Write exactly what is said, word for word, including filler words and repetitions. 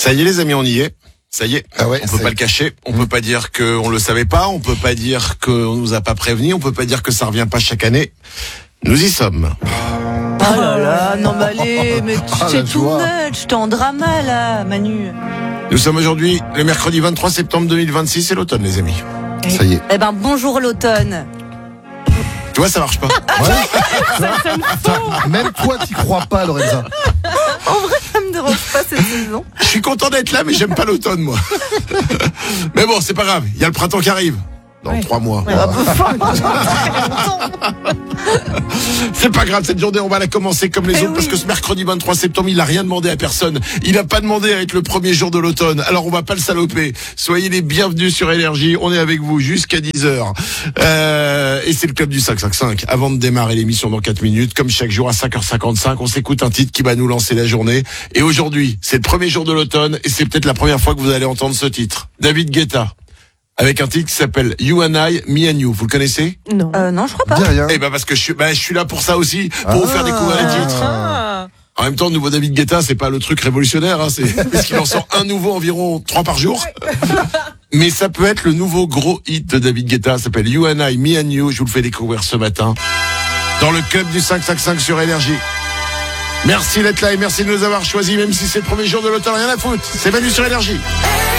Ça y est les amis, on y est. Ça y est, ah ouais, on peut pas le cacher, on mmh. peut pas dire qu'on le savait pas, on peut pas dire qu'on nous a pas prévenu, on peut pas dire que ça revient pas chaque année. Nous y sommes. Oh là là, non mais allez, mais ah, c'est too much, t'es en drama là, Manu. Nous sommes aujourd'hui le mercredi vingt-trois septembre deux mille vingt-six, c'est l'automne les amis. Et, ça y est. Eh ben bonjour l'automne. Tu vois, ça marche pas. Ouais. Ça sonne faux. Même toi, t'y crois pas, Lorenza. En vrai, ça me dérange pas cette saison. Je suis content d'être là, mais j'aime pas l'automne, moi. Mais bon, c'est pas grave. Il y a le printemps qui arrive. Dans ouais. trois mois. Ouais. C'est pas grave, cette journée, on va la commencer comme les eh autres, oui. parce que ce mercredi vingt-trois septembre, il a rien demandé à personne. Il a pas demandé à être le premier jour de l'automne. Alors, on va pas le saloper. Soyez les bienvenus sur Énergie. On est avec vous jusqu'à dix heures. Euh, et c'est le club du cinq cent cinquante-cinq. Avant de démarrer l'émission dans quatre minutes, comme chaque jour à cinq heures cinquante-cinq, on s'écoute un titre qui va nous lancer la journée. Et aujourd'hui, c'est le premier jour de l'automne, et c'est peut-être la première fois que vous allez entendre ce titre. David Guetta. Avec un titre qui s'appelle You and I, Me and You. Vous le connaissez? Non. Euh, non, je crois pas. Dis rien. Eh ben parce que je suis, ben je suis là pour ça aussi, pour ah, vous faire découvrir les titres. Ah. En même temps, le nouveau David Guetta, c'est pas le truc révolutionnaire, hein, c'est parce qu'il en sort un nouveau environ trois par jour. Mais ça peut être le nouveau gros hit de David Guetta. Ça s'appelle You and I, Me and You. Je vous le fais découvrir ce matin dans le club du cinq cent cinquante-cinq sur Énergie. Merci d'être là et merci de nous avoir choisis, même si c'est le premier jour de l'automne, rien à foutre. C'est Manu sur Énergie.